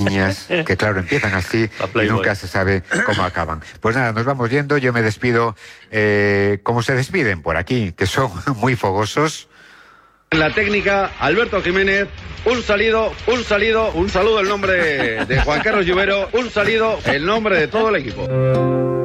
niñas, que claro, empiezan así y nunca se sabe cómo acaban. Pues nada, nos vamos yendo, yo me despido como se despiden por aquí, que son muy fogosos. En la técnica, Alberto Jiménez, un saludo en nombre de Juan Carlos Lluvero, un saludo en nombre de todo el equipo.